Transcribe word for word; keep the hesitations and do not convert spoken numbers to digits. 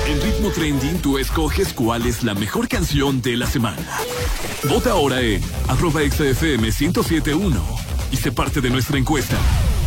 En Ritmo Trending tú escoges cuál es la mejor canción de la semana. Vota ahora en arroba X F M ciento siete punto uno y sé parte de nuestra encuesta.